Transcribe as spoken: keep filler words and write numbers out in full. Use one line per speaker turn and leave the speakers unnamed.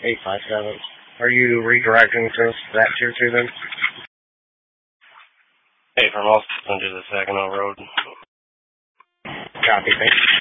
eight five seven. Are you redirecting to that tier two then?
Hey, from Austin to the Saginaw Road.
Copy, thanks.